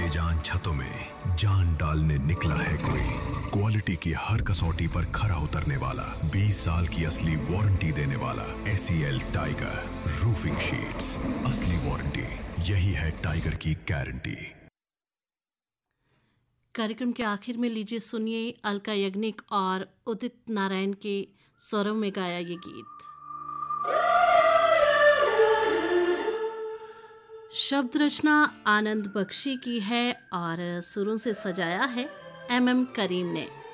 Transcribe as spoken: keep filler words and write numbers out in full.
बेजान छतों में जान डालने निकला है कोई। क्वालिटी की हर कसौटी पर खरा उतरने वाला, बीस साल की असली वारंटी देने वाला एसीएल टाइगर रूफिंग शीट्स। असली वारंटी, यही है टाइगर की गारंटी। कार्यक्रम के आखिर में लीजिए सुनिए अलका याग्निक और उदित नारायण के स्वरों में गाया ये गीत। शब्द रचना आनंद बख्शी की है और सुरों से सजाया है एम एम करीम ने।